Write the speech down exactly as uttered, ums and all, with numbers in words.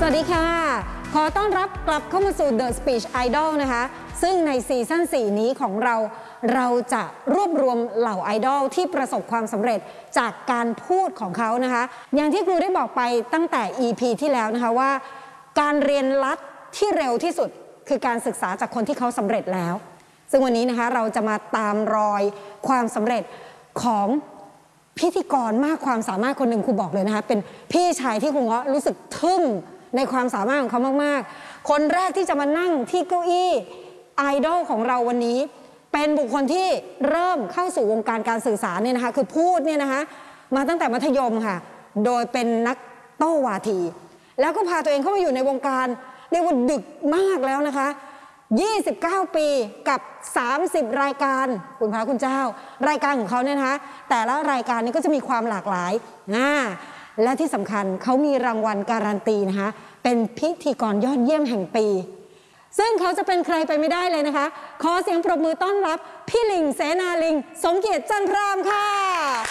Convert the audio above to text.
วัสดีค่ะขอต้อนรับกลับเข้ามาสู่ The Speech Idol นะคะซึ่งในซีซั่นสี่นี้ของเราเราจะรวบรวมเหล่าไอดอลที่ประสบความสำเร็จจากการพูดของเขานะคะอย่างที่ครูได้บอกไปตั้งแต่ อี พี ที่แล้วนะคะว่าการเรียนรัดที่เร็วที่สุดคือการศึกษาจากคนที่เขาสำเร็จแล้วซึ่งวันนี้นะคะเราจะมาตามรอยความสำเร็จของพิธีกรมากความสามารถคนหนึ่งครูบอกเลยนะคะเป็นพี่ชายที่ครูเงาะรู้สึกทึ่งในความสามารถของเขามากๆคนแรกที่จะมานั่งที่เก้าอี้ไอดอลของเราวันนี้เป็นบุคคลที่เริ่มเข้าสู่วงการการสื่อสารเนี่ยนะคะคือพูดเนี่ยนะคะมาตั้งแต่มัธยมค่ะโดยเป็นนักโต้วาทีแล้วก็พาตัวเองเข้ามาอยู่ในวงการเรียกว่าดึกมากแล้วนะคะยี่สิบเก้าปีกับสามสิบรายการคุณพระคุณเจ้ารายการของเขาเนี่ยนะคะแต่ละรายการนี้ก็จะมีความหลากหลายนะและที่สำคัญเขามีรางวัลการันตีนะคะเป็นพิธีกรยอดเยี่ยมแห่งปีซึ่งเขาจะเป็นใครไปไม่ได้เลยนะคะขอเสียงปรบมือต้อนรับพี่ลิงเสนาลิงสมเกียรติจันทรามค่ะ